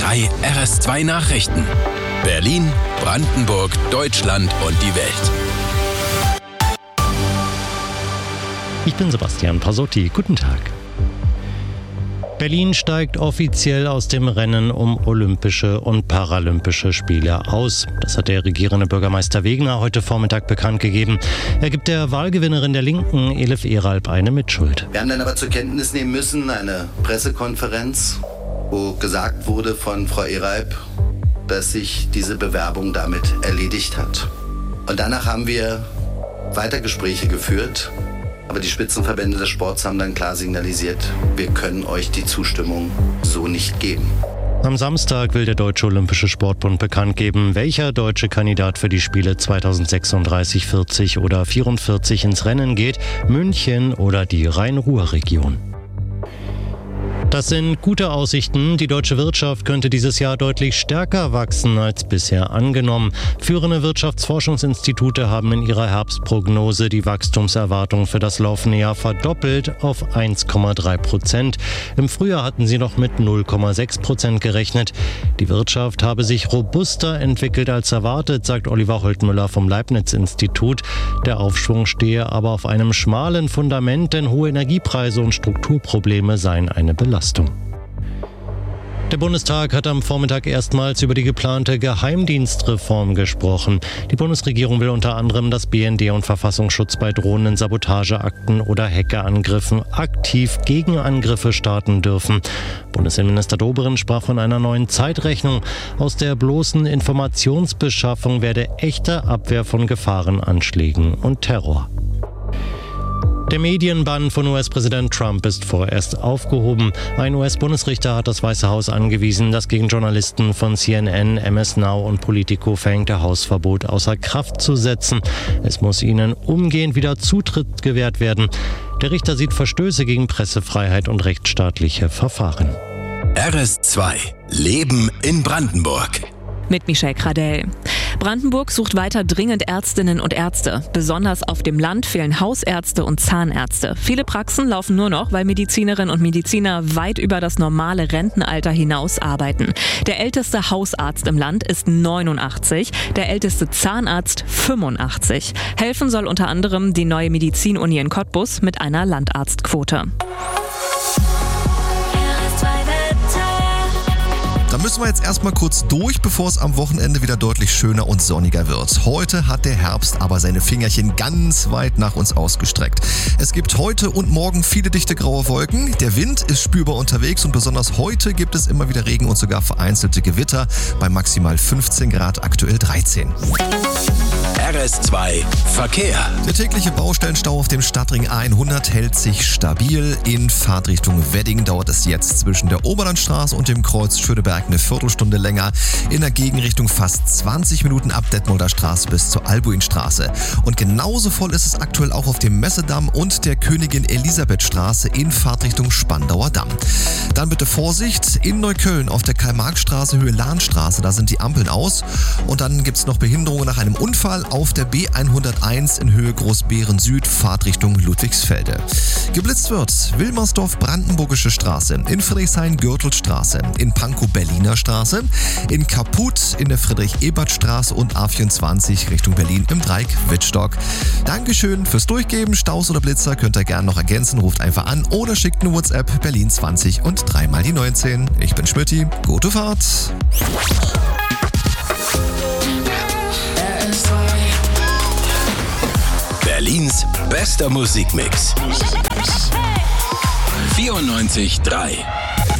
3 RS2 Nachrichten. Berlin, Brandenburg, Deutschland und die Welt. Ich bin Sebastian Pasotti. Guten Tag. Berlin steigt offiziell aus dem Rennen um Olympische und Paralympische Spiele aus. Das hat der regierende Bürgermeister Wegener heute Vormittag bekannt gegeben. Er gibt der Wahlgewinnerin der Linken, Elif Eralp, eine Mitschuld. Wir haben dann aber zur Kenntnis nehmen müssen, eine Pressekonferenz, wo gesagt wurde von Frau Eralp, dass sich diese Bewerbung damit erledigt hat. Und danach haben wir weiter Gespräche geführt. Aber die Spitzenverbände des Sports haben dann klar signalisiert, wir können euch die Zustimmung so nicht geben. Am Samstag will der Deutsche Olympische Sportbund bekannt geben, welcher deutsche Kandidat für die Spiele 2036, 40 oder 44 ins Rennen geht, München oder die Rhein-Ruhr-Region. Das sind gute Aussichten. Die deutsche Wirtschaft könnte dieses Jahr deutlich stärker wachsen als bisher angenommen. Führende Wirtschaftsforschungsinstitute haben in ihrer Herbstprognose die Wachstumserwartung für das laufende Jahr verdoppelt auf 1,3%. Im Frühjahr hatten sie noch mit 0,6% gerechnet. Die Wirtschaft habe sich robuster entwickelt als erwartet, sagt Oliver Holtmüller vom Leibniz-Institut. Der Aufschwung stehe aber auf einem schmalen Fundament, denn hohe Energiepreise und Strukturprobleme seien eine Belastung. Der Bundestag hat am Vormittag erstmals über die geplante Geheimdienstreform gesprochen. Die Bundesregierung will unter anderem, dass BND und Verfassungsschutz bei drohenden Sabotageakten oder Hackerangriffen aktiv Gegenangriffe starten dürfen. Bundesinnenminister Dobrindt sprach von einer neuen Zeitrechnung. Aus der bloßen Informationsbeschaffung werde echte Abwehr von Gefahrenanschlägen und Terror. Der Medienbann von US-Präsident Trump ist vorerst aufgehoben. Ein US-Bundesrichter hat das Weiße Haus angewiesen, das gegen Journalisten von CNN, MS Now und Politico verhängte Hausverbot außer Kraft zu setzen. Es muss ihnen umgehend wieder Zutritt gewährt werden. Der Richter sieht Verstöße gegen Pressefreiheit und rechtsstaatliche Verfahren. RS2 Leben in Brandenburg. Mit Michelle Kradell. Brandenburg sucht weiter dringend Ärztinnen und Ärzte. Besonders auf dem Land fehlen Hausärzte und Zahnärzte. Viele Praxen laufen nur noch, weil Medizinerinnen und Mediziner weit über das normale Rentenalter hinaus arbeiten. Der älteste Hausarzt im Land ist 89, der älteste Zahnarzt 85. Helfen soll unter anderem die neue Medizinuni in Cottbus mit einer Landarztquote. Da müssen wir jetzt erstmal kurz durch, bevor es am Wochenende wieder deutlich schöner und sonniger wird. Heute hat der Herbst aber seine Fingerchen ganz weit nach uns ausgestreckt. Es gibt heute und morgen viele dichte graue Wolken. Der Wind ist spürbar unterwegs und besonders heute gibt es immer wieder Regen und sogar vereinzelte Gewitter bei maximal 15 Grad, aktuell 13. RS2 Verkehr. Der tägliche Baustellenstau auf dem Stadtring A100 hält sich stabil. In Fahrtrichtung Wedding dauert es jetzt zwischen der Oberlandstraße und dem Kreuz Schöneberg eine Viertelstunde länger. In der Gegenrichtung fast 20 Minuten ab Detmolder Straße bis zur Albuinstraße. Und genauso voll ist es aktuell auch auf dem Messedamm und der Königin Elisabeth Straße in Fahrtrichtung Spandauer Damm. Dann bitte Vorsicht, in Neukölln auf der Karl-Marx-Straße Höhe Lahnstraße, da sind die Ampeln aus. Und dann gibt es noch Behinderungen nach einem Unfall auf der B101 in Höhe Großbeeren Süd, Fahrtrichtung Ludwigsfelde. Geblitzt wird Wilmersdorf Brandenburgische Straße, in Friedrichshain Gürtelstraße, in Pankow Berliner Straße, in Kaput in der Friedrich-Ebert-Straße und A24 Richtung Berlin im Dreieck Wittstock. Dankeschön fürs Durchgeben. Staus oder Blitzer könnt ihr gerne noch ergänzen. Ruft einfach an oder schickt eine WhatsApp Berlin 20 und 3 mal die 19. Ich bin Schmidti. Gute Fahrt. Berlins bester Musikmix. 94.3